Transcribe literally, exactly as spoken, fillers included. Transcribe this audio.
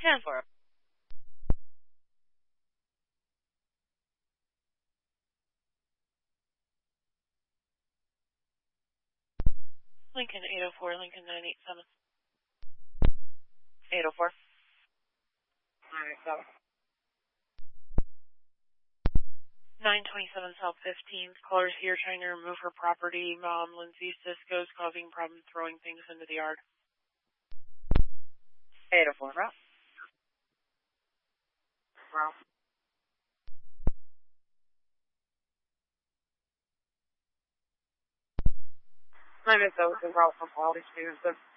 ten four. Lincoln eight oh four, Lincoln nine eight seven. eight oh four. nine eight seven. nine twenty-seven South fifteenth. Caller's here trying to remove her property. Mom, Lindsay Cisco's causing problems throwing things into the yard. eight oh four, route. Route. nine eight seven, route from quality students.